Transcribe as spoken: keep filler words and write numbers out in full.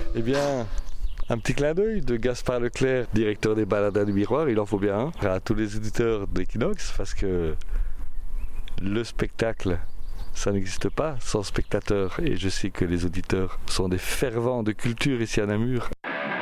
Eh bien, un petit clin d'œil de Gaspard Leclerc, directeur des Baladins du Miroir, il en faut bien un, à tous les auditeurs d'Equinox, parce que le spectacle, ça n'existe pas sans spectateurs. Et je sais que les auditeurs sont des fervents de culture ici à Namur.